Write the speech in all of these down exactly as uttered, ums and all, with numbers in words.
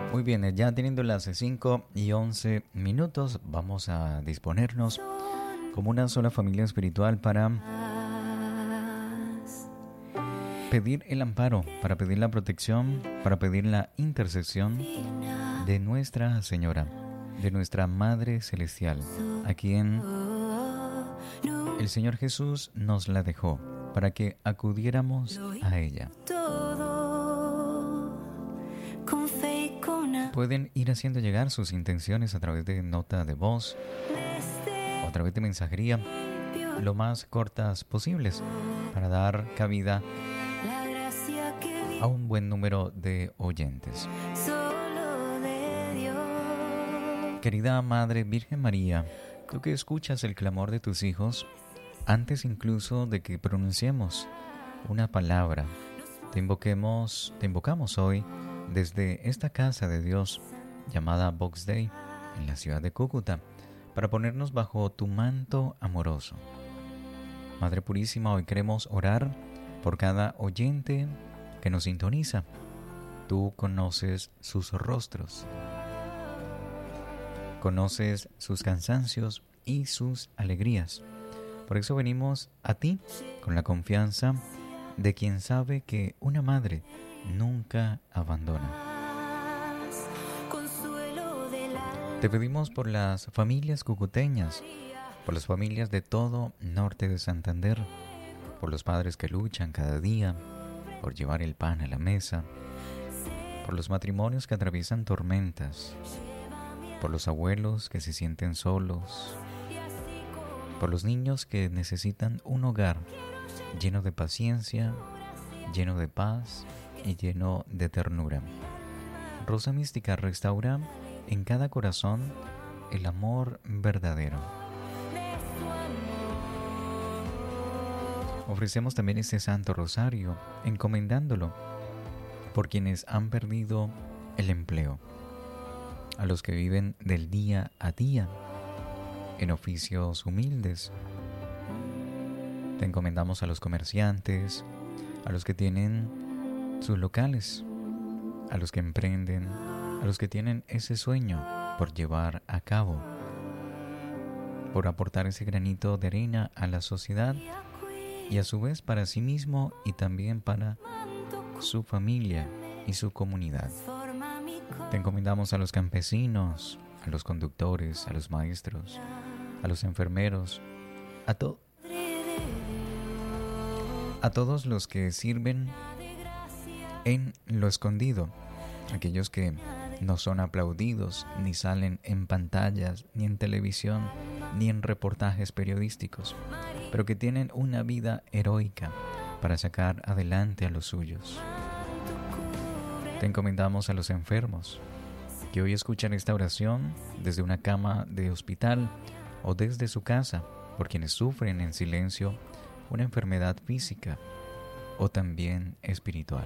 Muy bien, ya teniendo las cinco y once minutos, vamos a disponernos como una sola familia espiritual para pedir el amparo, para pedir la protección, para pedir la intercesión de Nuestra Señora, de nuestra Madre Celestial, a quien el Señor Jesús nos la dejó, para que acudiéramos a ella. Pueden ir haciendo llegar sus intenciones a través de nota de voz o a través de mensajería lo más cortas posibles para dar cabida a un buen número de oyentes. Querida Madre Virgen María, tú que escuchas el clamor de tus hijos antes incluso de que pronunciemos una palabra, te invoquemos, te invocamos hoy desde esta casa de Dios llamada Box Day en la ciudad de Cúcuta para ponernos bajo tu manto amoroso. Madre Purísima, hoy queremos orar por cada oyente que nos sintoniza. Tú conoces sus rostros, conoces sus cansancios y sus alegrías. Por eso venimos a ti con la confianza de quien sabe que una madre nunca abandona. Te pedimos por las familias cucuteñas, por las familias de todo norte de Santander, por los padres que luchan cada día por llevar el pan a la mesa, por los matrimonios que atraviesan tormentas, por los abuelos que se sienten solos, por los niños que necesitan un hogar lleno de paciencia, lleno de paz y lleno de ternura. Rosa Mística, restaura en cada corazón el amor verdadero. Ofrecemos también este Santo Rosario, encomendándolo por quienes han perdido el empleo, a los que viven del día a día en oficios humildes. Te encomendamos a los comerciantes, a los que tienen sus locales, a los que emprenden, a los que tienen ese sueño por llevar a cabo, por aportar ese granito de arena a la sociedad y a su vez para sí mismo y también para su familia y su comunidad. Te encomendamos a los campesinos, a los conductores, a los maestros, a los enfermeros, a, to- a todos los que sirven en lo escondido, aquellos que no son aplaudidos, ni salen en pantallas, ni en televisión, ni en reportajes periodísticos, pero que tienen una vida heroica para sacar adelante a los suyos. Te encomendamos a los enfermos, que hoy escuchan esta oración desde una cama de hospital o desde su casa, por quienes sufren en silencio una enfermedad física o también espiritual.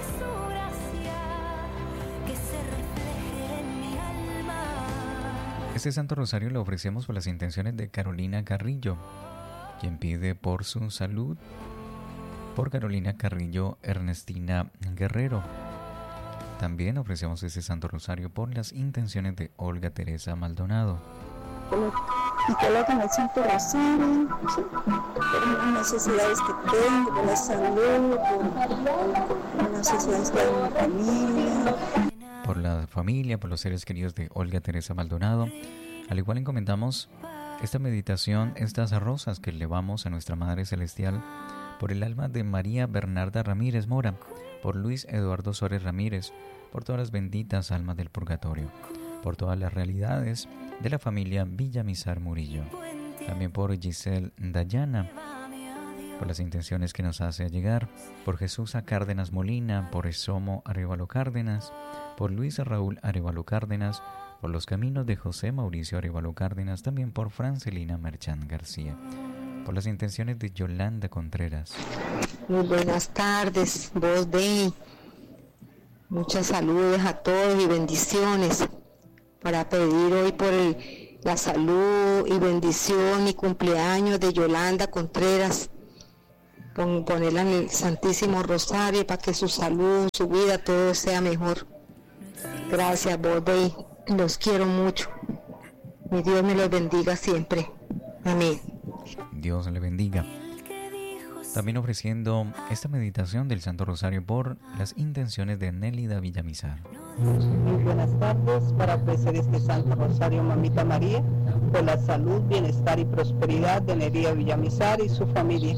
Este Santo Rosario lo ofrecemos por las intenciones de Carolina Carrillo, quien pide por su salud, por Carolina Carrillo Ernestina Guerrero. También ofrecemos este Santo Rosario por las intenciones de Olga Teresa Maldonado. Y colocan el Santo Rosario por las necesidades que tengo, por la salud, por las necesidades de mi familia. Por la familia, por los seres queridos de Olga Teresa Maldonado. Al igual encomendamos esta meditación, estas rosas que elevamos a nuestra Madre Celestial, por el alma de María Bernarda Ramírez Mora, por Luis Eduardo Suárez Ramírez, por todas las benditas almas del purgatorio, por todas las realidades de la familia Villamizar Murillo, también por Giselle Dayana, por las intenciones que nos hace llegar, por Jesús a Cárdenas Molina, por Esomo Arevalo Cárdenas, por Luis Raúl Arevalo Cárdenas, por los caminos de José Mauricio Arevalo Cárdenas, también por Francelina Merchán García, por las intenciones de Yolanda Contreras. Muy buenas tardes, Voz Day. Muchas saludos a todos y bendiciones para pedir hoy por el, la salud y bendición y cumpleaños de Yolanda Contreras. Pon, ponerla en el Santísimo Rosario para que su salud, su vida, todo sea mejor. Gracias, voz de los quiero mucho. Mi Dios me los bendiga siempre. Amén. Dios le bendiga. También ofreciendo esta meditación del Santo Rosario por las intenciones de Nélida Villamizar. Muy buenas tardes, para ofrecer este Santo Rosario, Mamita María, por la salud, bienestar y prosperidad de Nélida Villamizar y su familia.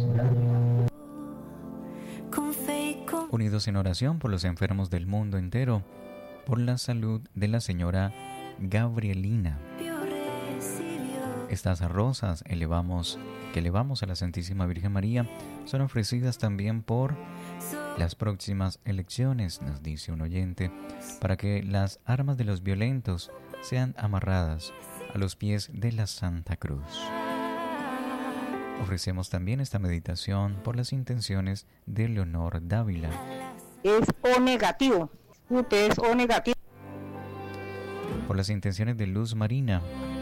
Unidos en oración por los enfermos del mundo entero, por la salud de la señora Gabrielina. Estas rosas elevamos, que elevamos a la Santísima Virgen María son ofrecidas también por las próximas elecciones, nos dice un oyente, para que las armas de los violentos sean amarradas a los pies de la Santa Cruz. Ofrecemos también esta meditación por las intenciones de Leonor Dávila. Es O negativo. Usted es O negativo. Por las intenciones de Luz Marina.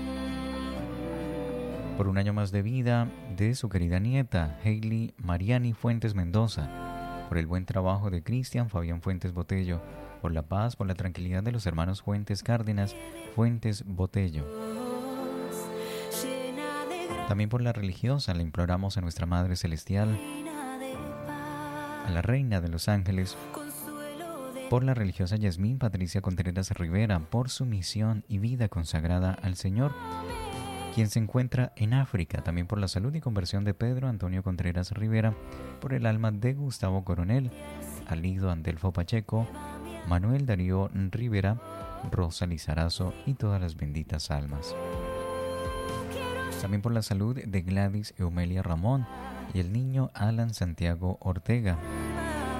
Por un año más de vida de su querida nieta, Hailey Mariani Fuentes Mendoza. Por el buen trabajo de Cristian Fabián Fuentes Botello. Por la paz, por la tranquilidad de los hermanos Fuentes Cárdenas Fuentes Botello. También por la religiosa le imploramos a nuestra Madre Celestial, a la Reina de los Ángeles, por la religiosa Yasmín Patricia Contreras Rivera, por su misión y vida consagrada al Señor, quien se encuentra en África, también por la salud y conversión de Pedro Antonio Contreras Rivera, por el alma de Gustavo Coronel, Alido Andelfo Pacheco, Manuel Darío Rivera, Rosa Lizarazo y todas las benditas almas. También por la salud de Gladys Eumelia Ramón y el niño Alan Santiago Ortega.